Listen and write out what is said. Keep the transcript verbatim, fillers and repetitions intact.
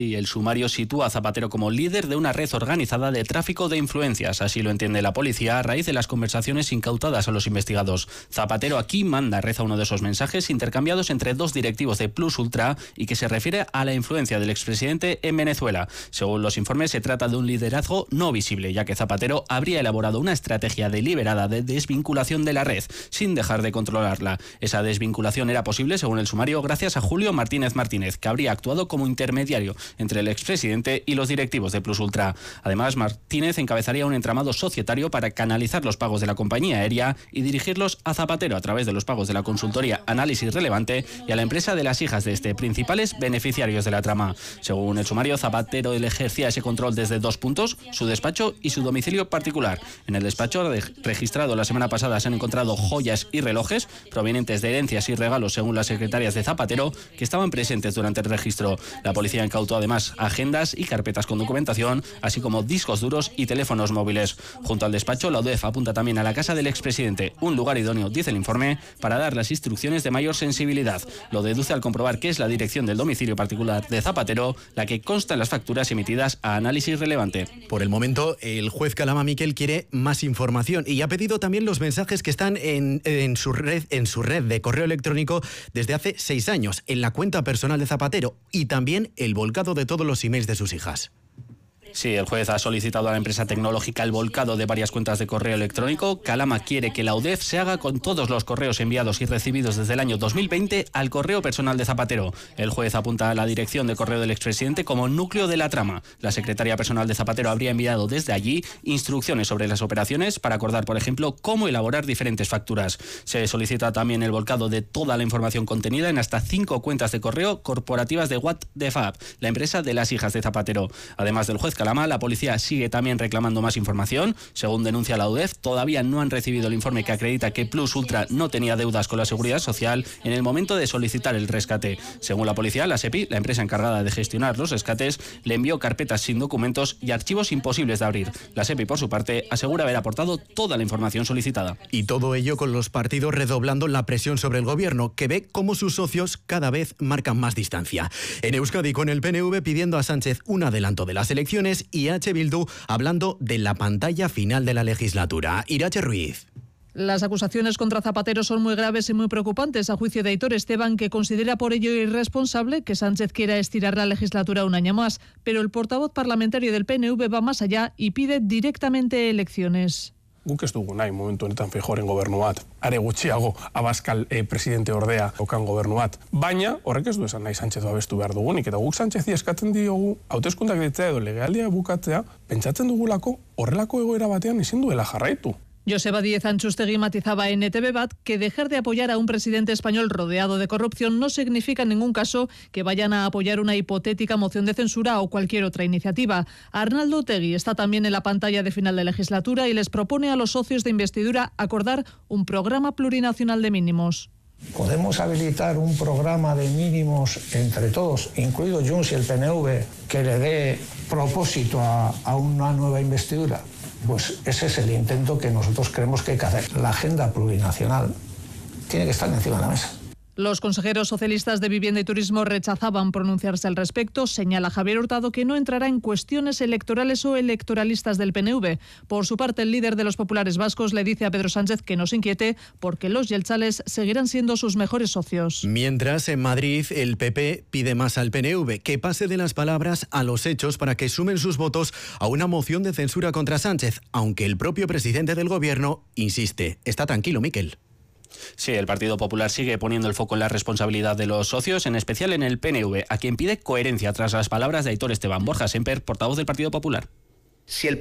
Y el sumario sitúa a Zapatero como líder de una red organizada de tráfico de influencias. Así lo entiende la policía a raíz de las conversaciones incautadas a los investigados. Zapatero aquí manda, reza uno de esos mensajes intercambiados entre dos directivos de Plus Ultra y que se refiere a la influencia del expresidente en Venezuela. Según los informes, se trata de un liderazgo no visible, ya que Zapatero habría elaborado una estrategia deliberada de desvinculación de la red, sin dejar de controlarla. Esa desvinculación era posible, según el sumario, gracias a Julio Martínez Martínez, que habría actuado como intermediario entre el expresidente y los directivos de Plus Ultra. Además, Martínez encabezaría un entramado societario para canalizar los pagos de la compañía aérea y dirigirlos a Zapatero a través de los pagos de la consultoría Análisis Relevante y a la empresa de las hijas de este, principales beneficiarios de la trama. Según el sumario, Zapatero ejercía ese control desde dos puntos: su despacho y su domicilio particular. En el despacho registrado la semana pasada se han encontrado joyas y relojes provenientes de herencias y regalos, según las secretarias de Zapatero, que estaban presentes durante el registro. La policía incautó además agendas y carpetas con documentación, así como discos duros y teléfonos móviles. Junto al despacho, la U D E F apunta también a la casa del expresidente, un lugar idóneo, dice el informe, para dar las instrucciones de mayor sensibilidad. Lo deduce al comprobar que es la dirección del domicilio particular de Zapatero la que consta en las facturas emitidas a Análisis Relevante. Por el momento, el juez Calama Miquel quiere más información y ha pedido también los mensajes que están en, en, su red, en su red de correo electrónico desde hace seis años, en la cuenta personal de Zapatero, y también el volcado de todos los emails de sus hijas. Sí, el juez ha solicitado a la empresa tecnológica el volcado de varias cuentas de correo electrónico. Calama quiere que la U D E F se haga con todos los correos enviados y recibidos desde el año dos mil veinte al correo personal de Zapatero. El juez apunta a la dirección de correo del expresidente como núcleo de la trama. La secretaria personal de Zapatero habría enviado desde allí instrucciones sobre las operaciones para acordar, por ejemplo, cómo elaborar diferentes facturas. Se solicita también el volcado de toda la información contenida en hasta cinco cuentas de correo corporativas de What the Fab, la empresa de las hijas de Zapatero. Además del juez Calama, la policía sigue también reclamando más información. Según denuncia la U D E F, todavía no han recibido el informe que acredita que Plus Ultra no tenía deudas con la Seguridad Social en el momento de solicitar el rescate. Según la policía, la SEPI, la empresa encargada de gestionar los rescates, le envió carpetas sin documentos y archivos imposibles de abrir. La SEPI, por su parte, asegura haber aportado toda la información solicitada. Y todo ello con los partidos redoblando la presión sobre el gobierno, que ve cómo sus socios cada vez marcan más distancia. En Euskadi, con el P N V pidiendo a Sánchez un adelanto de las elecciones y H. Bildu hablando de la pantalla final de la legislatura. Irache Ruiz. Las acusaciones contra Zapatero son muy graves y muy preocupantes, a juicio de Aitor Esteban, que considera por ello irresponsable que Sánchez quiera estirar la legislatura un año más. Pero el portavoz parlamentario del P N V va más allá y pide directamente elecciones. Guk ez dugu nahi momentu honetan Feijóoren gobernu bat, are gutxiago Abascal eh, presidente ordea okan gobernu bat. Baina, horrek ez du esan nahi Sánchez babestu behar dugunik, eta guk Sánchezi eskatzen diogu hauteskundak deitzea edo legealdia bukatzea, pentsatzen dugulako horrelako egoera batean ezin duela jarraitu. Joseba Díez Antxustegi matizaba en E T V Bat que dejar de apoyar a un presidente español rodeado de corrupción no significa en ningún caso que vayan a apoyar una hipotética moción de censura o cualquier otra iniciativa. Arnaldo Otegi está también en la pantalla de final de legislatura y les propone a los socios de investidura acordar un programa plurinacional de mínimos. Podemos habilitar un programa de mínimos entre todos, incluido Junts y el P N V, que le dé propósito a, a una nueva investidura. Pues ese es el intento que nosotros creemos que hay que hacer. La agenda plurinacional tiene que estar encima de la mesa. Los consejeros socialistas de Vivienda y Turismo rechazaban pronunciarse al respecto. Señala Javier Hurtado que no entrará en cuestiones electorales o electoralistas del P N V. Por su parte, el líder de los populares vascos le dice a Pedro Sánchez que no se inquiete porque los jeltzales seguirán siendo sus mejores socios. Mientras, en Madrid, el P P pide más al P N V, que pase de las palabras a los hechos para que sumen sus votos a una moción de censura contra Sánchez, aunque el propio presidente del gobierno insiste. Está tranquilo, Miquel. Sí, el Partido Popular sigue poniendo el foco en la responsabilidad de los socios, en especial en el P N V, a quien pide coherencia tras las palabras de Aitor Esteban. Borja Semper, portavoz del Partido Popular. Si el